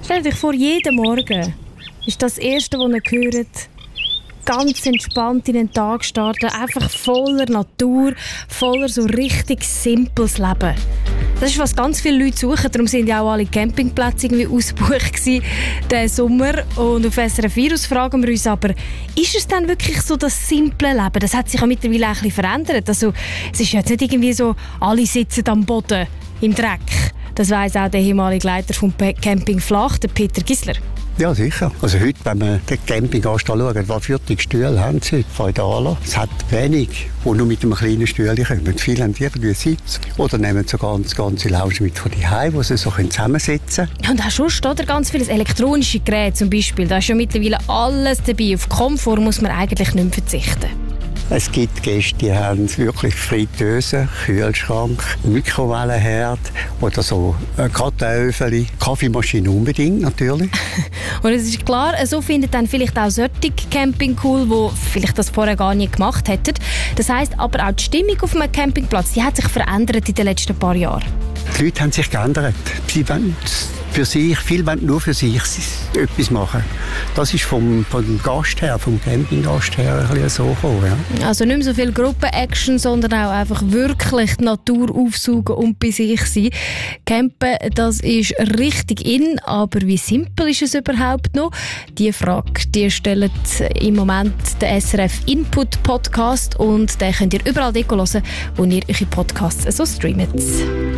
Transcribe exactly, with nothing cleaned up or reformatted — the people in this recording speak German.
Stellt euch vor, jeden Morgen ist das Erste, was ihr hört, ganz entspannt in den Tag starten, einfach voller Natur, voller so richtig simples Leben. Das ist, was ganz viele Leute suchen, darum sind ja auch alle Campingplätze irgendwie ausgebucht gewesen, diesen Sommer. Und auf S R F Virus fragen wir uns aber, ist es denn wirklich so das simple Leben? Das hat sich ja mittlerweile auch ein bisschen verändert. Also, es ist jetzt nicht irgendwie so, alle sitzen am Boden im Dreck. Das weiss auch der ehemalige Leiter vom Camping Flach, der Peter Gisler. Ja, sicher. Also heute, wenn man den Campinggast anschaut, was für die Stühle haben sie heute, Feudaler. Es hat wenig, die nur mit einem kleinen Stühle kommen. Viele haben irgendwie Sitz. Oder nehmen so ganz, ganze Lounge mit von daheim, wo sie so zusammensitzen können. Ja, und auch sonst, oder? Ganz vieles elektronische Geräte zum Beispiel. Da ist ja mittlerweile alles dabei. Auf Komfort muss man eigentlich nicht mehr verzichten. Es gibt Gäste, die haben wirklich Fritteuse, Kühlschrank, Mikrowellenherd oder so Kartoffeln, Kaffeemaschine unbedingt natürlich. Und es ist klar, so findet dann vielleicht auch solche Camping cool, die vielleicht das vorher gar nicht gemacht hätten. Das heisst aber auch die Stimmung auf einem Campingplatz, die hat sich verändert in den letzten paar Jahren. Die Leute haben sich geändert. Sie wollen für sich, viele wollen nur für sich etwas machen. Das ist vom, vom Gast her, vom Campinggast her ein bisschen so gekommen. Ja. Also nicht mehr so viel Gruppen-Action, sondern auch einfach wirklich die Natur aufsaugen und bei sich sein. Campen, das ist richtig in, aber wie simpel ist es überhaupt noch? Die Frage, die stellt im Moment der S R F Input Podcast und den könnt ihr überall dort hören, wo ihr eure Podcasts so streamt.